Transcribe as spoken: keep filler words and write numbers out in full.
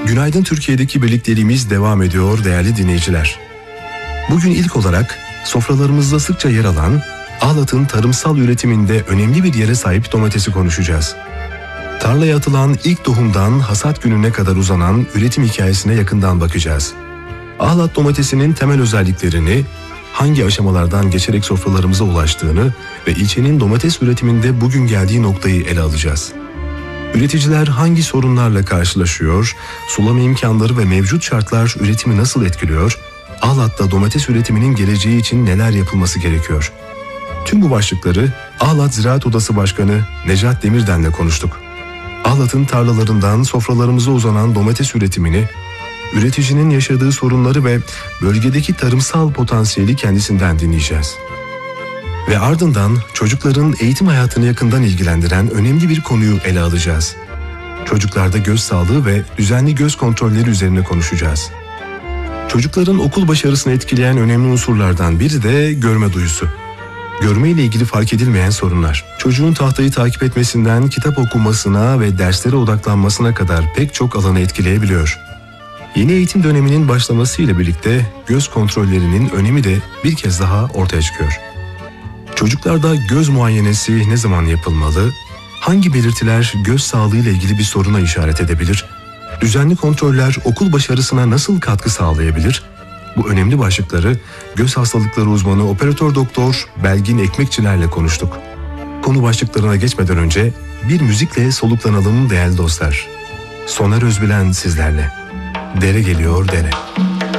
Günaydın Türkiye'deki birlikteliğimiz devam ediyor değerli dinleyiciler. Bugün ilk olarak sofralarımızda sıkça yer alan Ahlat'ın tarımsal üretiminde önemli bir yere sahip domatesi konuşacağız. Tarlaya atılan ilk tohumdan hasat gününe kadar uzanan üretim hikayesine yakından bakacağız. Ahlat domatesinin temel özelliklerini, hangi aşamalardan geçerek sofralarımıza ulaştığını ve ilçenin domates üretiminde bugün geldiği noktayı ele alacağız. Üreticiler hangi sorunlarla karşılaşıyor, sulama imkanları ve mevcut şartlar üretimi nasıl etkiliyor, Ahlat'ta domates üretiminin geleceği için neler yapılması gerekiyor? Tüm bu başlıkları Ahlat Ziraat Odası Başkanı Necat Demirden'le konuştuk. Ahlat'ın tarlalarından sofralarımıza uzanan domates üretimini, üreticinin yaşadığı sorunları ve bölgedeki tarımsal potansiyeli kendisinden dinleyeceğiz. Ve ardından çocukların eğitim hayatını yakından ilgilendiren önemli bir konuyu ele alacağız. Çocuklarda göz sağlığı ve düzenli göz kontrolleri üzerine konuşacağız. Çocukların okul başarısını etkileyen önemli unsurlardan biri de görme duyusu. Görme ile ilgili fark edilmeyen sorunlar. Çocuğun tahtayı takip etmesinden kitap okumasına ve derslere odaklanmasına kadar pek çok alanı etkileyebiliyor. Yeni eğitim döneminin başlamasıyla birlikte göz kontrollerinin önemi de bir kez daha ortaya çıkıyor. Çocuklarda göz muayenesi ne zaman yapılmalı? Hangi belirtiler göz sağlığı ile ilgili bir soruna işaret edebilir? Düzenli kontroller okul başarısına nasıl katkı sağlayabilir? Bu önemli başlıkları göz hastalıkları uzmanı operatör doktor Belgin Ekmekçilerle konuştuk. Konu başlıklarına geçmeden önce bir müzikle soluklanalım değerli dostlar. Soner Özbilen sizlerle. Dere geliyor dere.